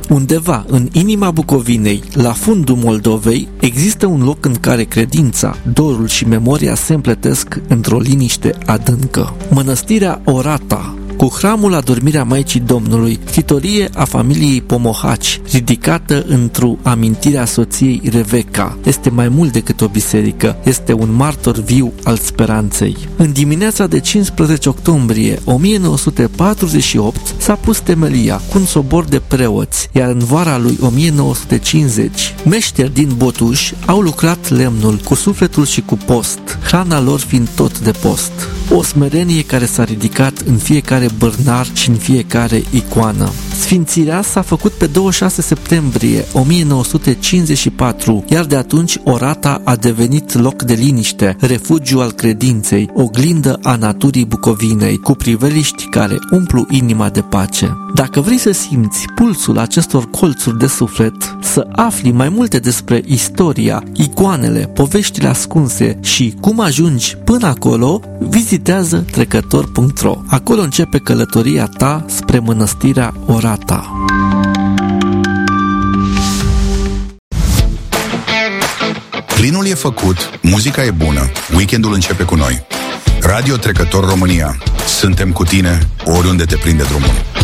Undeva în inima Bucovinei, la fundul Moldovei, există un loc în care credința, dorul și memoria se împletesc într-o liniște adâncă. Mănăstirea Orata, cu hramul Adormirea Maicii Domnului, scitorie a familiei Pomohaci, ridicată într-o amintire a soției Reveca. Este mai mult decât o biserică, este un martor viu al speranței. În dimineața de 15 octombrie 1948 s-a pus temelia cu un sobor de preoți, iar în vara lui 1950, meșteri din Botuș au lucrat lemnul cu sufletul și cu post, hrana lor fiind tot de post. O smerenie care s-a ridicat în fiecare bărnar și în fiecare icoană. Sfințirea s-a făcut pe 26 septembrie 1954, iar de atunci Orata a devenit loc de liniște, refugiu al credinței, oglindă a naturii Bucovinei, cu priveliști care umplu inima de pace. Dacă vrei să simți pulsul acestor colțuri de suflet, să afli mai multe despre istoria, icoanele, poveștile ascunse și cum ajungi până acolo, vizitează trecător.ro. Acolo începe călătoria ta spre mănăstirea Orata. Plinul e făcut, muzica e bună, weekendul începe cu noi. Radio Trecător România. Suntem cu tine oriunde te prinde drumul.